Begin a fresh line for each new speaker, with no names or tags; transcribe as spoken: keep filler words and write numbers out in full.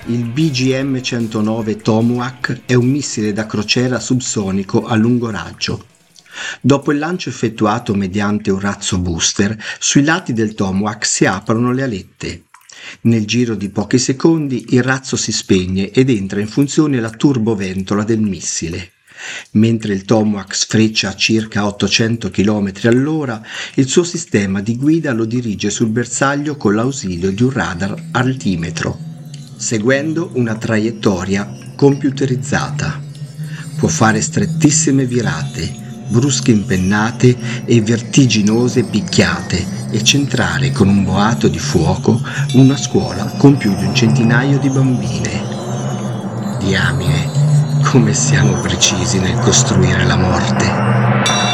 Il B G M centonove Tomahawk è un missile da crociera subsonico a lungo raggio. Dopo il lancio effettuato mediante un razzo booster, sui lati del Tomahawk si aprono le alette. Nel giro di pochi secondi il razzo si spegne ed entra in funzione la turboventola del missile. Mentre il Tomahawk sfreccia a circa ottocento chilometri all'ora, il suo sistema di guida lo dirige sul bersaglio con l'ausilio di un radar altimetro, seguendo una traiettoria computerizzata. Può fare strettissime virate, brusche impennate e vertiginose picchiate e centrare con un boato di fuoco una scuola con più di un centinaio di bambine. Diamine, come siamo precisi nel costruire la morte.